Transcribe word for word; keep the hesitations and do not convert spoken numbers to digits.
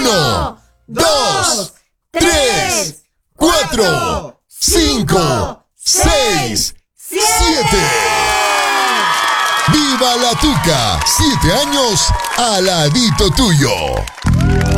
Uno, dos, tres, cuatro, cinco, seis, siete. ¡Viva la Tuca! Siete años al ladito tuyo.